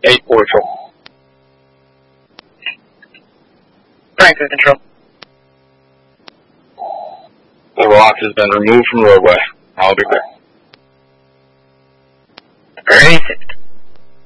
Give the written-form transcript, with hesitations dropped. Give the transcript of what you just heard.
8 Portugal. Franklin Control. The rock has been removed from roadway. I'll be clear. Race it.